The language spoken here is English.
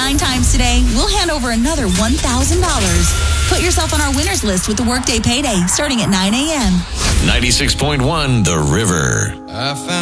9 times today, we'll hand over another $1,000. Put yourself on our winners list with the Workday Payday starting at 9 a.m. 96.1 The River. I found